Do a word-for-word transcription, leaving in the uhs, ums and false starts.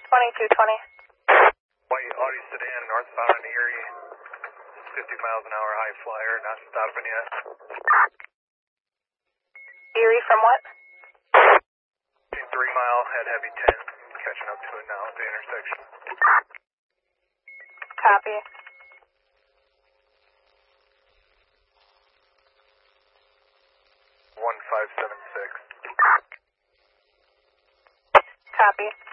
twenty-two twenty. White Audi sedan northbound in Erie. fifty miles an hour high flyer, not stopping yet. Erie from what? Three mile, had heavy ten, catching up to it now at the intersection. Copy. one five seven six. Copy.